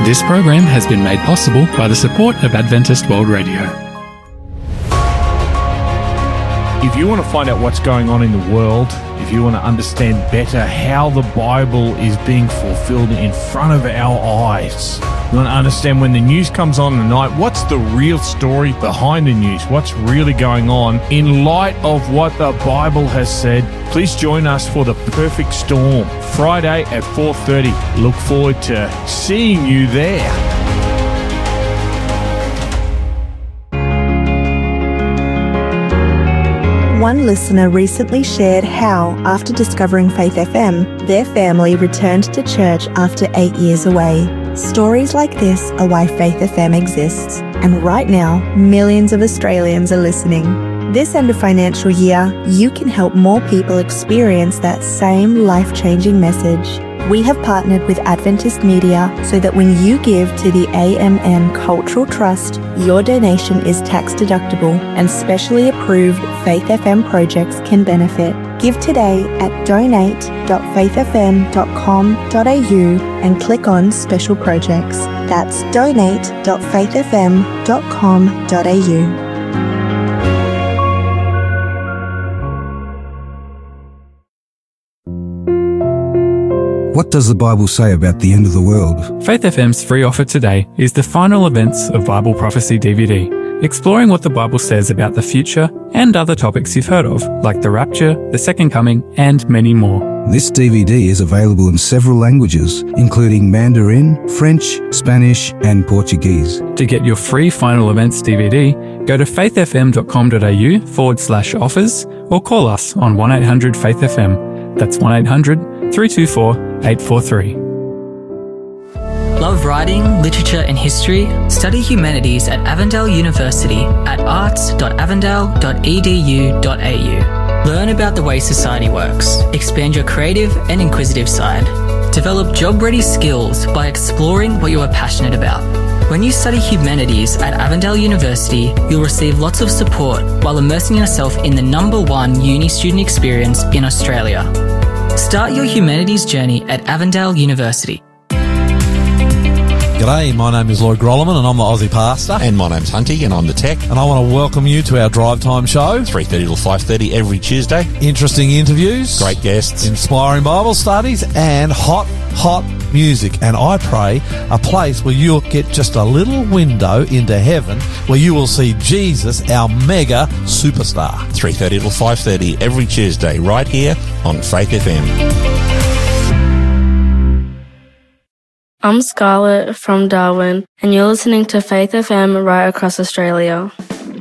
This program has been made possible by the support of Adventist World Radio. If you want to find out what's going on in the world, if you want to understand better how the Bible is being fulfilled in front of our eyes, you want to understand when the news comes on at night, what's the real story behind the news? What's really going on in light of what the Bible has said? Please join us for The Perfect Storm, Friday at 4:30. Look forward to seeing you there. One listener recently shared how, after discovering Faith FM, their family returned to church after 8 years away. Stories like this are why Faith FM exists. And right now, millions of Australians are listening. This end of financial year, you can help more people experience that same life-changing message. We have partnered with Adventist Media so that when you give to the AMN Cultural Trust, your donation is tax deductible and specially approved Faith FM projects can benefit. Give today at donate.faithfm.com.au and click on Special Projects. That's donate.faithfm.com.au. What does the Bible say about the end of the world? Faith FM's free offer today is the final events of Bible Prophecy DVD, exploring what the Bible says about the future and other topics you've heard of, like the rapture, the second coming, and many more. This DVD is available in several languages, including Mandarin, French, Spanish, and Portuguese. To get your free final events DVD, go to faithfm.com.au/offers or call us on 1-800-FAITH-FM. That's 1-800-324-843. Love writing, literature and history? Study humanities at Avondale University at arts.avondale.edu.au. Learn about the way society works. Expand your creative and inquisitive side. Develop job-ready skills by exploring what you are passionate about. When you study humanities at Avondale University, you'll receive lots of support while immersing yourself in the #1 uni student experience in Australia. Start your humanities journey at Avondale University. G'day, my name is Lloyd Grolleman and I'm the Aussie Pastor. And my name's Hunty and I'm the Tech. And I want to welcome you to our Drive Time show. 3:30 till 5:30 every Tuesday. Interesting interviews. Great guests. Inspiring Bible studies and hot music. And I pray a place where you'll get just a little window into heaven where you will see Jesus, our mega superstar. 3:30 till 5:30 every Tuesday right here on Faith FM. I'm Scarlett from Darwin, and you're listening to Faith FM right across Australia.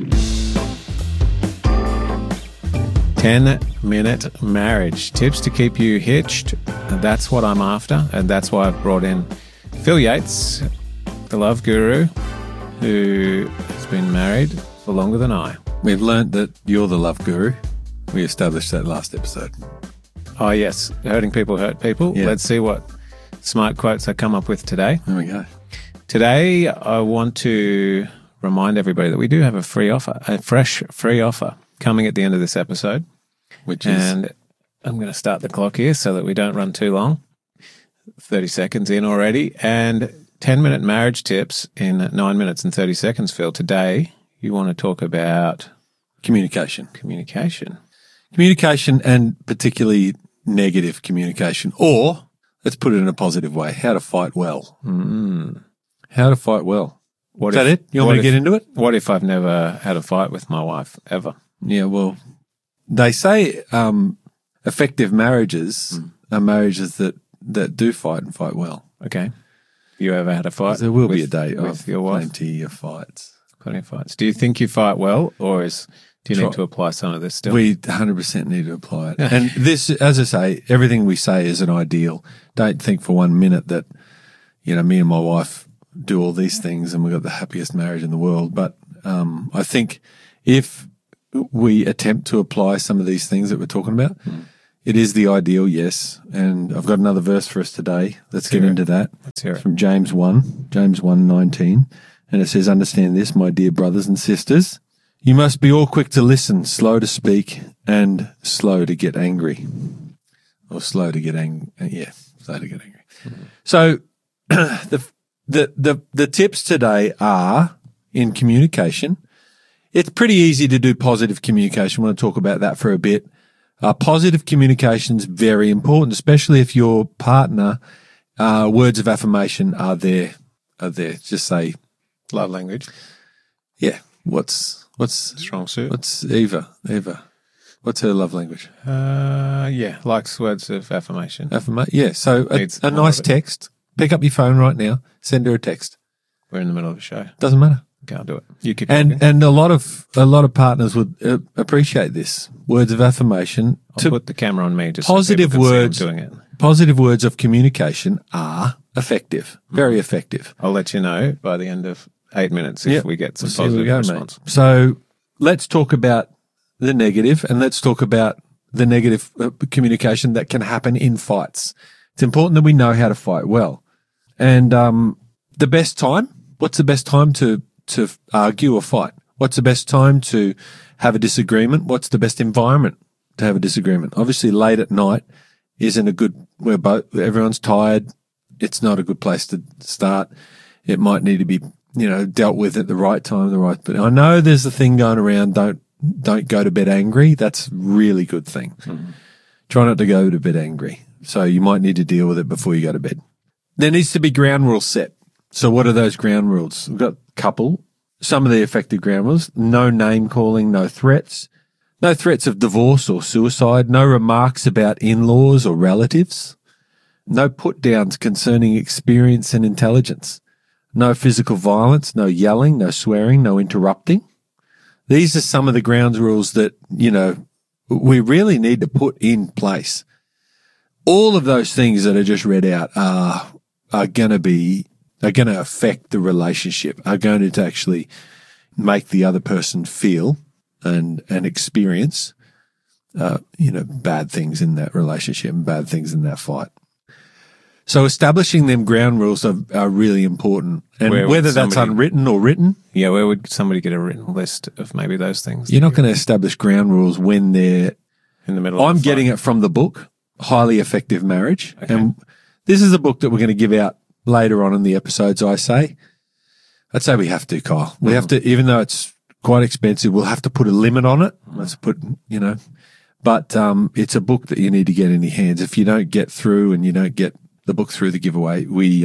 10-minute marriage. Tips to keep you hitched. That's what I'm after, and that's why I've brought in Phil Yates, the love guru, who has been married for longer than I. We've learnt that you're the love guru. We established that last episode. Oh, yes. Hurting people hurt people. Yeah. Let's see what smart quotes I come up with today. There we go. Today, I want to remind everybody that we do have a free offer, a fresh free offer coming at the end of this episode. Which is? And I'm going to start the clock here so that we don't run too long. 30 seconds in already. And 10-minute marriage tips in 9 minutes and 30 seconds, Phil. Today, you want to talk about Communication. Communication And particularly negative communication. Or, let's put it in a positive way, how to fight well. How to fight well. Is that it? You want me to get into it? What if I've never had a fight with my wife, ever? Yeah, well, they say effective marriages are marriages that do fight and fight well. Okay. You ever had a fight? There will be a day with of your wife? plenty of fights. Plenty of fights. Do you think you fight well, or do you need to apply some of this still? We 100% need to apply it. And this, as I say, everything we say is an ideal. Don't think for 1 minute that, me and my wife do all these things and we've got the happiest marriage in the world. But I think if we attempt to apply some of these things that we're talking about, it is the ideal, yes. And I've got another verse for us today. Let's get into that. Let's hear it. From James 1:19. And it says, "Understand this, my dear brothers and sisters. You must be all quick to listen, slow to speak, and slow to get angry." Or slow to get angry. Yeah, slow to get angry. So the the tips today are in communication. It's pretty easy to do positive communication. I want to talk about that for a bit. Positive communication is very important, especially if your partner, words of affirmation are there. Just say love language. Yeah. What's strong suit? What's Eva? What's her love language? Likes words of affirmation. Yeah. So a nice text. Pick up your phone right now. Send her a text. We're in the middle of a show. Doesn't matter. Can't do it. You keep and a lot of partners would appreciate this. Words of affirmation. I'll put the camera on me. Just positive so words. Doing it. Positive words of communication are effective. Very effective. I'll let you know by the end of 8 minutes if we get some positive response. Mate. So let's talk about the negative, and let's talk about the negative communication that can happen in fights. It's important that we know how to fight well. And the best time. What's the best time to argue or fight? What's the best time to have a disagreement? What's the best environment to have a disagreement? Obviously, late at night isn't a good, everyone's tired. It's not a good place to start. It might need to be, dealt with at the right time, but I know there's a thing going around. Don't go to bed angry. That's a really good thing. Mm-hmm. Try not to go to bed angry. So you might need to deal with it before you go to bed. There needs to be ground rules set. So what are those ground rules? We've got a couple. Some of the effective ground rules: no name calling, no threats of divorce or suicide, no remarks about in-laws or relatives, no put-downs concerning experience and intelligence, no physical violence, no yelling, no swearing, no interrupting. These are some of the ground rules that, we really need to put in place. All of those things that I just read out are going to affect the relationship, are going to actually make the other person feel and experience, bad things in that relationship and bad things in that fight. So establishing them ground rules are really important. And whether that's unwritten or written. Yeah, where would somebody get a written list of maybe those things? You're not going to establish ground rules when they're in the middle. I'm getting it from the book, Highly Effective Marriage. Okay. And this is a book that we're going to give out later on in the episodes, I'd say we have to, Kyle. We have to, even though it's quite expensive, we'll have to put a limit on it. Let's put, but it's a book that you need to get in your hands. If you don't get through and you don't get the book through the giveaway, we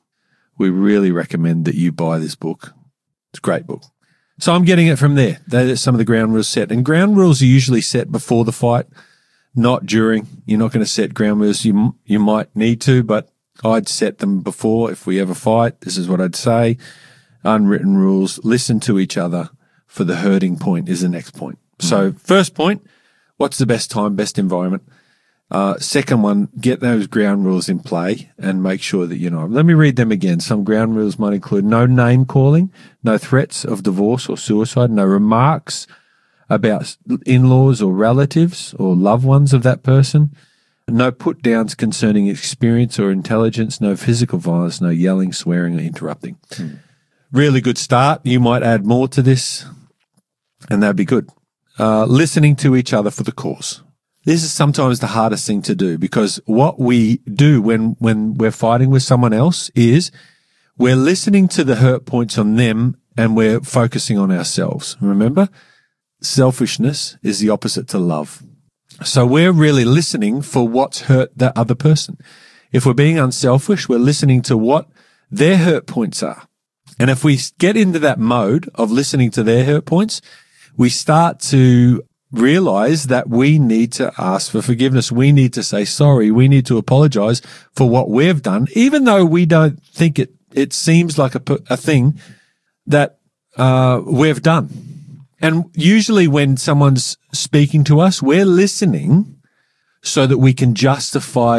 really recommend that you buy this book. It's a great book. So I'm getting it from there. There's some of the ground rules set. And ground rules are usually set before the fight, not during. You're not going to set ground rules. You might need to, but I'd set them before. If we ever fight, this is what I'd say. Unwritten rules. Listen to each other for the hurting point is the next point. Mm-hmm. So first point, what's the best time, best environment? Second one, get those ground rules in play and make sure that you know. Let me read them again. Some ground rules might include no name calling, no threats of divorce or suicide, no remarks about in-laws or relatives or loved ones of that person, no put-downs concerning experience or intelligence, no physical violence, no yelling, swearing or interrupting. Really good start. You might add more to this and that'd be good. Listening to each other for the cause. This is sometimes the hardest thing to do because what we do when we're fighting with someone else is we're listening to the hurt points on them and we're focusing on ourselves. Remember, selfishness is the opposite to love. So we're really listening for what's hurt the other person. If we're being unselfish, we're listening to what their hurt points are. And if we get into that mode of listening to their hurt points, we start to realize that we need to ask for forgiveness. We need to say sorry. We need to apologize for what we've done, even though we don't think it seems like a thing that we've done. And usually when someone's speaking to us, we're listening so that we can justify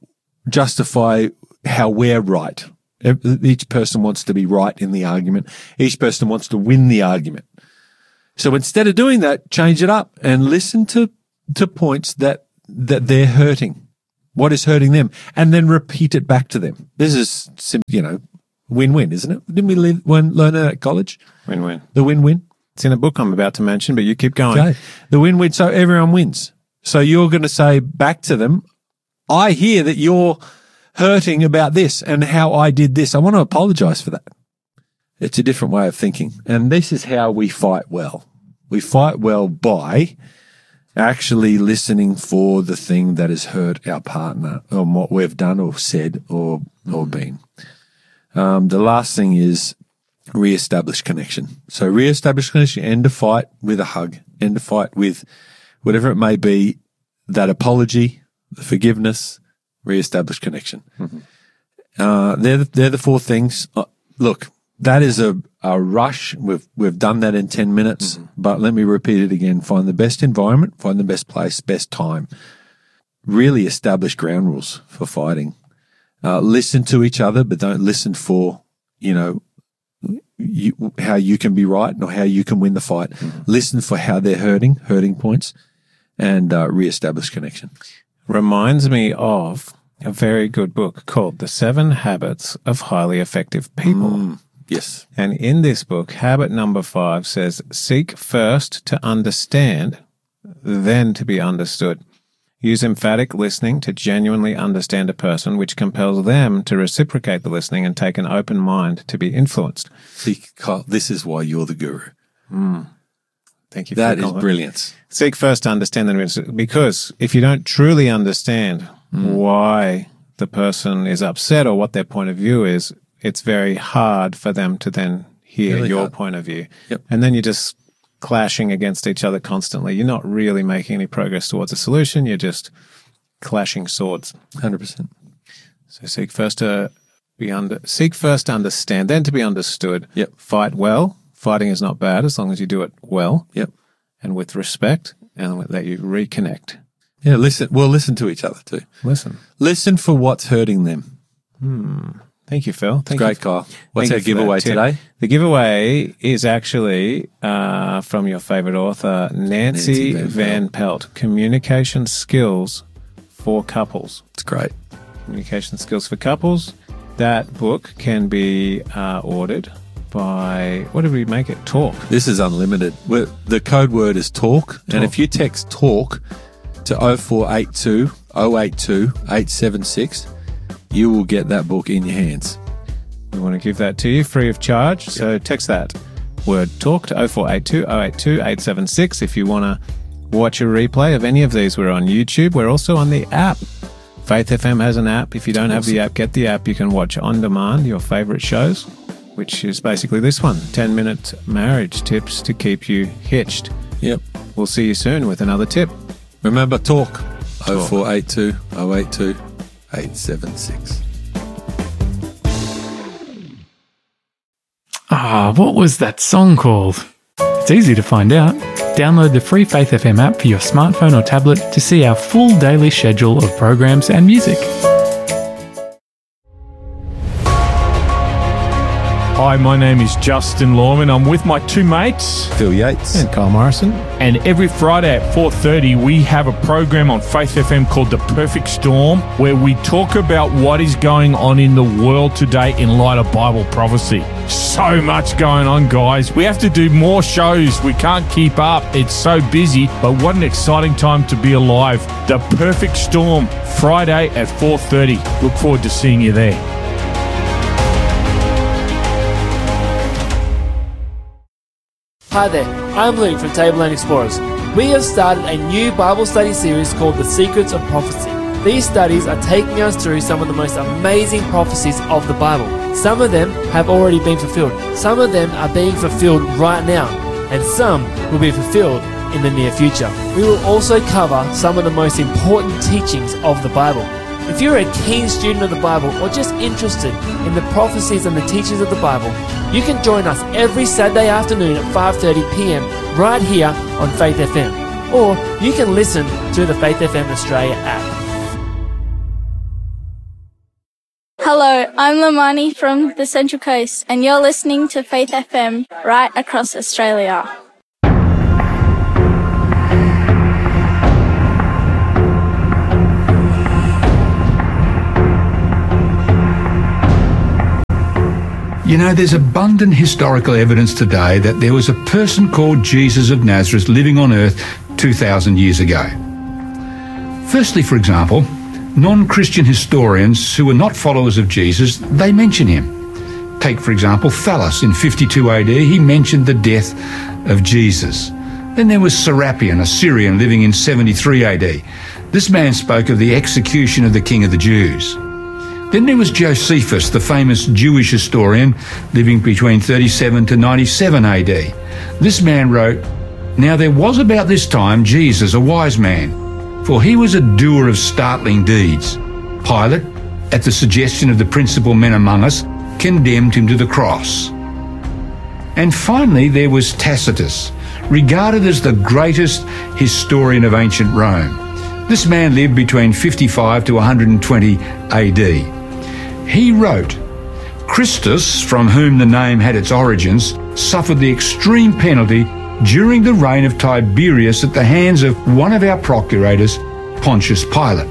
how we're right. Each person wants to be right in the argument. Each person wants to win the argument. So instead of doing that, change it up and listen to points that they're hurting. What is hurting them? And then repeat it back to them. This is, win-win, isn't it? Didn't we learn that at college? Win-win. The win-win. It's in a book I'm about to mention, but you keep going. Okay. The win-win. So everyone wins. So you're going to say back to them, I hear that you're hurting about this and how I did this. I want to apologize for that. It's a different way of thinking. And this is how we fight well. We fight well by actually listening for the thing that has hurt our partner on what we've done or said or been. The last thing is re-establish connection. So re-establish connection, end a fight with a hug, end a fight with whatever it may be, that apology, the forgiveness, re-establish connection. Mm-hmm. They're the four things. Look, that is a rush. We've done that in 10 minutes, but let me repeat it again. Find the best environment, find the best place, best time. Really establish ground rules for fighting. Listen to each other, but don't listen for, how you can be right or how you can win the fight. Mm-hmm. Listen for how they're hurting points, and re-establish connection. Reminds me of a very good book called The 7 Habits of Highly Effective People. Yes. And in this book, habit number 5 says, seek first to understand, then to be understood. Use emphatic listening to genuinely understand a person, which compels them to reciprocate the listening and take an open mind to be influenced. See, Kyle, this is why you're the guru. Thank you. That is brilliant. Seek first to understand, then because if you don't truly understand why the person is upset or what their point of view is, it's very hard for them to then hear really your point of view. Yep. And then you're just clashing against each other constantly. You're not really making any progress towards a solution. You're just clashing swords. 100%. So seek first to understand, then to be understood. Yep. Fight well. Fighting is not bad as long as you do it well. Yep. And with respect, and that you reconnect. Yeah, listen. Well, listen to each other too. Listen for what's hurting them. Thank you, Phil. Great, Kyle. What's our giveaway today? The giveaway is actually from your favorite author, Nancy Van Pelt, Communication Skills for Couples. It's great. Communication Skills for Couples. That book can be ordered by, what did we make it? Talk. This is unlimited. The code word is talk. And if you text talk to 0482 082 876, you will get that book in your hands. We want to give that to you free of charge. Yep. So text that word talk to 0482 082 876 if you want to watch a replay of any of these. We're on YouTube. We're also on the app. Faith FM has an app. If you don't have the app, get the app. You can watch on demand your favorite shows, which is basically this one, 10-minute marriage tips to keep you hitched. Yep. We'll see you soon with another tip. Remember, talk. 0482 082 876. What was that song called? It's easy to find out. Download the free Faith FM app for your smartphone or tablet to see our full daily schedule of programs and music. Hi, my name is Justin Lorman. I'm with my two mates, Phil Yates and Kyle Morrison. And every Friday at 4:30, we have a program on Faith FM called The Perfect Storm, where we talk about what is going on in the world today in light of Bible prophecy. So much going on, guys. We have to do more shows. We can't keep up. It's so busy, but what an exciting time to be alive. The Perfect Storm, Friday at 4:30. Look forward to seeing you there. Hi there, I'm Luke from Tableland Explorers. We have started a new Bible study series called The Secrets of Prophecy. These studies are taking us through some of the most amazing prophecies of the Bible. Some of them have already been fulfilled. Some of them are being fulfilled right now. And some will be fulfilled in the near future. We will also cover some of the most important teachings of the Bible. If you're a keen student of the Bible or just interested in the prophecies and the teachings of the Bible, you can join us every Saturday afternoon at 5:30 p.m. right here on Faith FM. Or you can listen to the Faith FM Australia app. Hello, I'm Lamani from the Central Coast, and you're listening to Faith FM right across Australia. You know, there's abundant historical evidence today that there was a person called Jesus of Nazareth living on earth 2,000 years ago. Firstly, for example, non-Christian historians who were not followers of Jesus, they mention him. Take, for example, Thallus. In 52 AD, he mentioned the death of Jesus. Then there was Serapion, a Syrian living in 73 AD. This man spoke of the execution of the King of the Jews. Then there was Josephus, the famous Jewish historian, living between 37 to 97 AD. This man wrote, "Now there was about this time Jesus, a wise man, for he was a doer of startling deeds. Pilate, at the suggestion of the principal men among us, condemned him to the cross." And finally, there was Tacitus, regarded as the greatest historian of ancient Rome. This man lived between 55 to 120 AD. He wrote, "Christus, from whom the name had its origins, suffered the extreme penalty during the reign of Tiberius at the hands of one of our procurators, Pontius Pilate."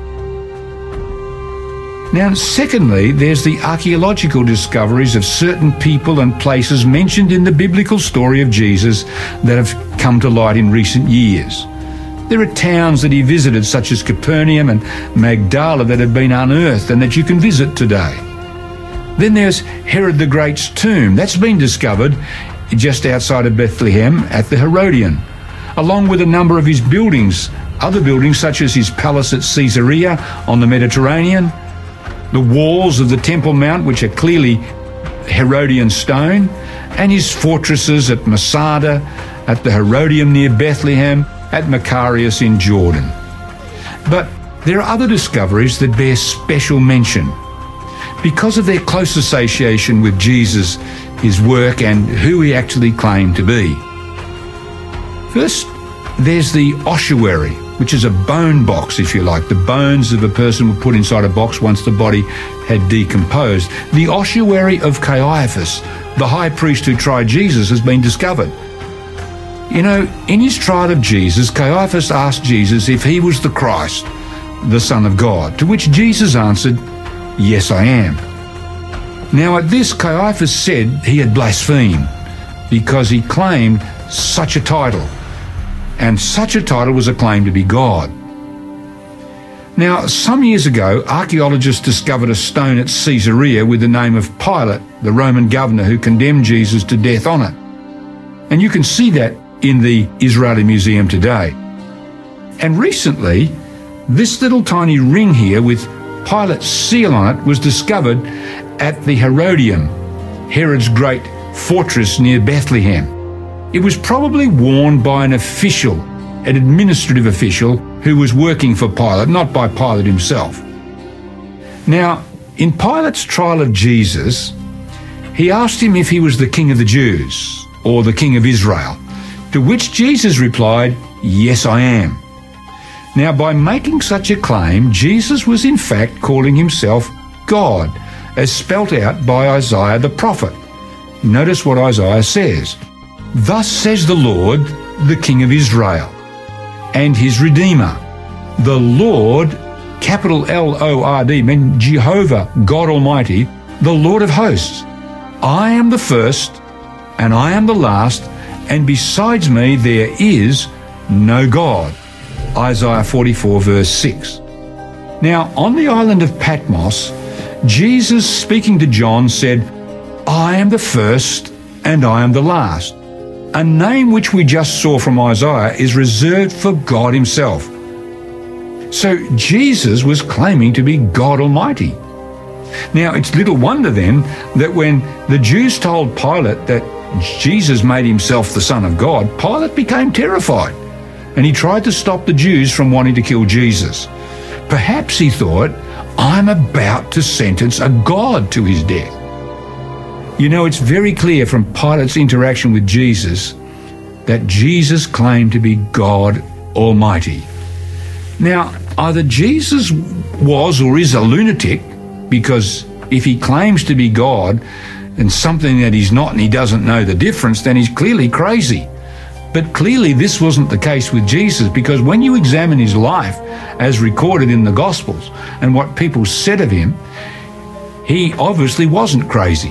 Now, secondly, there's the archaeological discoveries of certain people and places mentioned in the biblical story of Jesus that have come to light in recent years. There are towns that he visited, such as Capernaum and Magdala, that have been unearthed and that you can visit today. Then there's Herod the Great's tomb. That's been discovered just outside of Bethlehem at the Herodian, along with a number of his buildings, other buildings such as his palace at Caesarea on the Mediterranean, the walls of the Temple Mount, which are clearly Herodian stone, and his fortresses at Masada, at the Herodium near Bethlehem, at Macarius in Jordan. But there are other discoveries that bear special mention because of their close association with Jesus, his work, and who he actually claimed to be. First, there's the ossuary, which is a bone box, if you like. The bones of a person were put inside a box once the body had decomposed. The ossuary of Caiaphas, the high priest who tried Jesus, has been discovered. You know, in his trial of Jesus, Caiaphas asked Jesus if he was the Christ, the Son of God, to which Jesus answered, "Yes, I am." Now at this, Caiaphas said he had blasphemed because he claimed such a title, and such a title was acclaimed to be God. Now, some years ago, archaeologists discovered a stone at Caesarea with the name of Pilate, the Roman governor who condemned Jesus to death on it. And you can see that in the Israeli Museum today. And recently, this little tiny ring here with Pilate's seal on it was discovered at the Herodium, Herod's great fortress near Bethlehem. It was probably worn by an official, an administrative official, who was working for Pilate, not by Pilate himself. Now, in Pilate's trial of Jesus, he asked him if he was the King of the Jews or the King of Israel, to which Jesus replied, "Yes, I am." Now, by making such a claim, Jesus was in fact calling himself God, as spelt out by Isaiah the prophet. Notice what Isaiah says. "Thus says the Lord, the King of Israel, and his Redeemer, the Lord," capital L-O-R-D, meaning Jehovah, God Almighty, the Lord of hosts. "I am the first, and I am the last, and besides me there is no God." Isaiah 44 verse 6. Now, on the island of Patmos, Jesus, speaking to John, said, "I am the first and I am the last." A name which we just saw from Isaiah is reserved for God himself. So Jesus was claiming to be God Almighty. Now, it's little wonder then that when the Jews told Pilate that Jesus made himself the Son of God, Pilate became terrified, and he tried to stop the Jews from wanting to kill Jesus. Perhaps he thought, "I'm about to sentence a god to his death." You know, it's very clear from Pilate's interaction with Jesus that Jesus claimed to be God Almighty. Now, either Jesus was or is a lunatic, because if he claims to be God and something that he's not and he doesn't know the difference, then he's clearly crazy. But clearly this wasn't the case with Jesus, because when you examine his life as recorded in the Gospels and what people said of him, he obviously wasn't crazy.